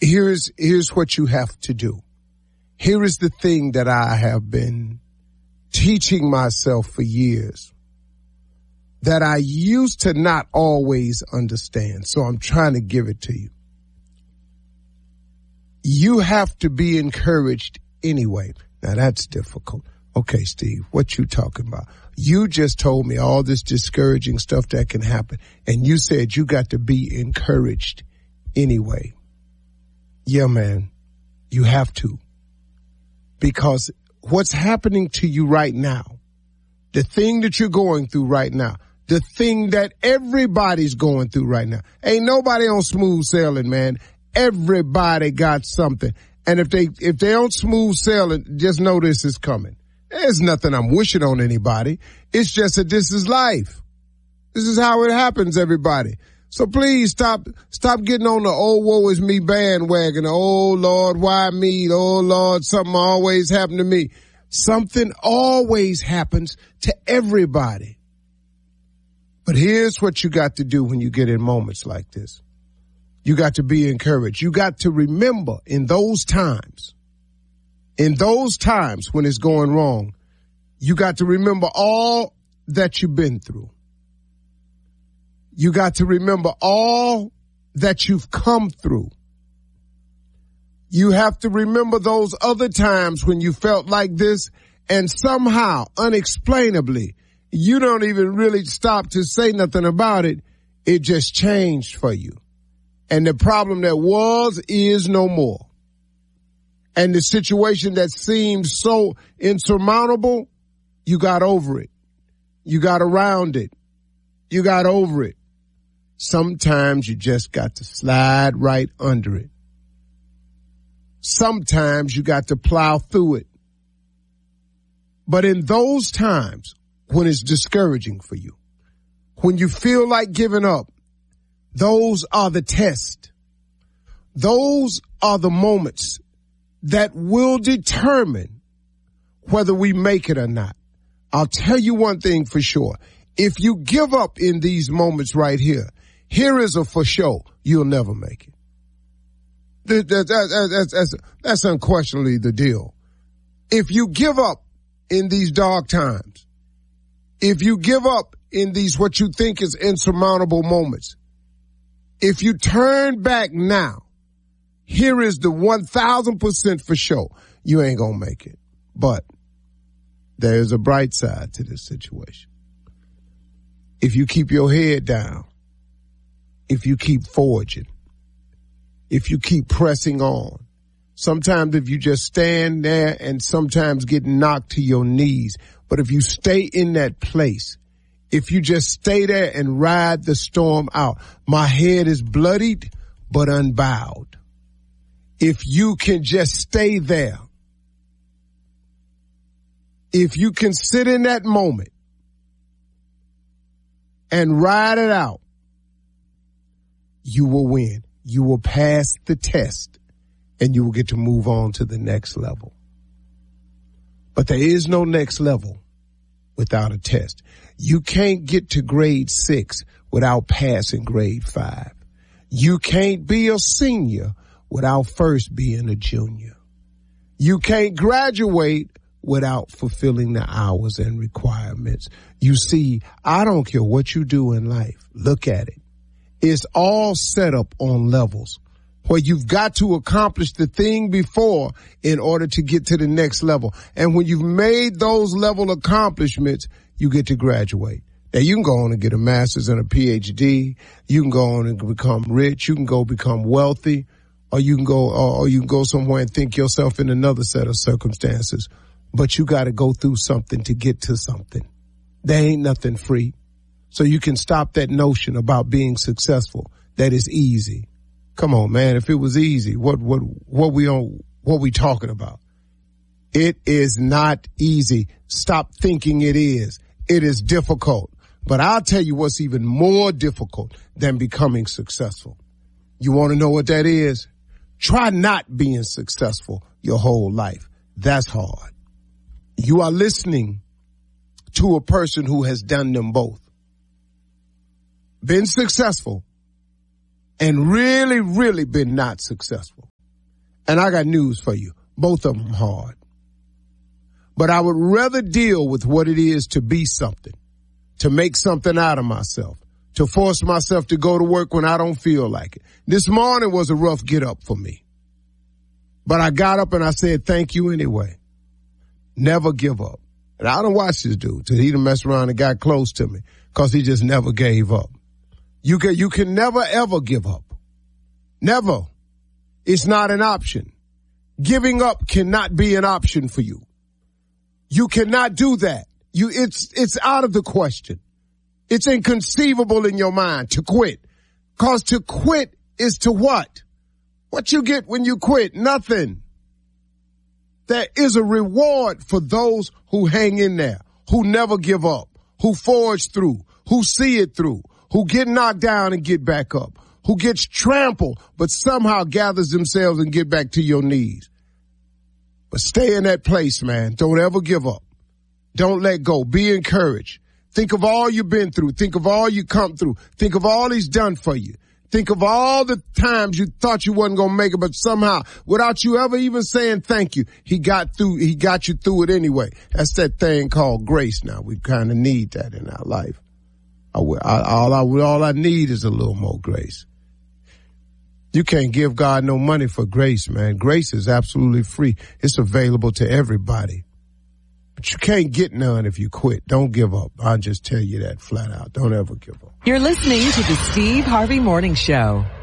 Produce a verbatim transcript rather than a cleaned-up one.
Here's, here's what you have to do. Here is the thing that I have been teaching myself for years that I used to not always understand. So I'm trying to give it to you. You have to be encouraged anyway. Now that's difficult. Okay, Steve, what you talking about? You just told me all this discouraging stuff that can happen, and you said you got to be encouraged anyway. Yeah, man, you have to. Because what's happening to you right now, the thing that you're going through right now, the thing that everybody's going through right now, ain't nobody on smooth sailing, man. Everybody got something. And if they, if they don't smooth sailing, just know this is coming. There's nothing I'm wishing on anybody. It's just that this is life. This is how it happens, everybody. So please stop, stop getting on the oh, woe is me bandwagon. Oh, Lord, why me? Oh, Lord, something always happened to me. Something always happens to everybody. But here's what you got to do when you get in moments like this. You got to be encouraged. You got to remember in those times, in those times when it's going wrong, you got to remember all that you've been through. You got to remember all that you've come through. You have to remember those other times when you felt like this, and somehow, unexplainably, you don't even really stop to say nothing about it. It just changed for you. And the problem that was is no more. And the situation that seemed so insurmountable, you got over it. You got around it. You got over it. Sometimes you just got to slide right under it. Sometimes you got to plow through it. But in those times when it's discouraging for you, when you feel like giving up, those are the tests. Those are the moments that will determine whether we make it or not. I'll tell you one thing for sure. If you give up in these moments right here, here is a for sure, you'll never make it. That, that, that, that's, that's, that's unquestionably the deal. If you give up in these dark times, if you give up in these what you think is insurmountable moments, if you turn back now, here is the one thousand percent for sure, you ain't gonna make it. But there's a bright side to this situation. If you keep your head down, if you keep forging, if you keep pressing on, sometimes if you just stand there and sometimes get knocked to your knees, but if you stay in that place, if you just stay there and ride the storm out, my head is bloodied but unbowed. If you can just stay there, if you can sit in that moment and ride it out, you will win. You will pass the test and you will get to move on to the next level. But there is no next level without a test. You can't get to grade six without passing grade five. You can't be a senior without first being a junior. You can't graduate without fulfilling the hours and requirements. You see, I don't care what you do in life. Look at it. It's all set up on levels where you've got to accomplish the thing before in order to get to the next level. And when you've made those level accomplishments, you get to graduate. Now, you can go on and get a master's and a P H D. You can go on and become rich. You can go become wealthy, or you can go, or you can go somewhere and think yourself in another set of circumstances. But you got to go through something to get to something. There ain't nothing free. So you can stop that notion about being successful. That is easy. Come on, man. If it was easy, what, what, what we on, what we talking about? It is not easy. Stop thinking it is. It is difficult. But I'll tell you what's even more difficult than becoming successful. You want to know what that is? Try not being successful your whole life. That's hard. You are listening to a person who has done them both. Been successful and really, really been not successful. And I got news for you. Both of them hard. But I would rather deal with what it is to be something, to make something out of myself, to force myself to go to work when I don't feel like it. This morning was a rough get up for me. But I got up and I said, thank you anyway. Never give up. And I don't watch this dude till he done messed around and got close to me because he just never gave up. You can, you can never, ever give up. Never. It's not an option. Giving up cannot be an option for you. You cannot do that. You, it's, it's out of the question. It's inconceivable in your mind to quit. Cause to quit is to what? What you get when you quit? Nothing. There is a reward for those who hang in there, who never give up, who forge through, who see it through, who get knocked down and get back up, who gets trampled but somehow gathers themselves and get back to your knees. But stay in that place, man. Don't ever give up. Don't let go. Be encouraged. Think of all you've been through. Think of all you come through. Think of all he's done for you. Think of all the times you thought you wasn't going to make it, but somehow, without you ever even saying thank you, he got through, he got you through it anyway. That's that thing called grace now. We kind of need that in our life. I, I, all, I, all I need is a little more grace. You can't give God no money for grace, man. Grace is absolutely free. It's available to everybody. But you can't get none if you quit. Don't give up. I'll just tell you that flat out. Don't ever give up. You're listening to the Steve Harvey Morning Show.